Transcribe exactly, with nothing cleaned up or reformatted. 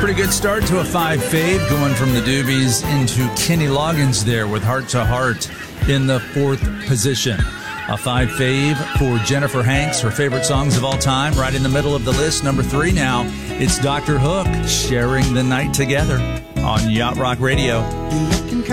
Pretty good start to a five fave, going from the Doobies into Kenny Loggins there with Heart to Heart in the fourth position. A five fave for Jennifer Hanks, her favorite songs of all time, right in the middle of the list. Number three now, it's Doctor Hook, Sharing the Night Together on Yacht Rock Radio.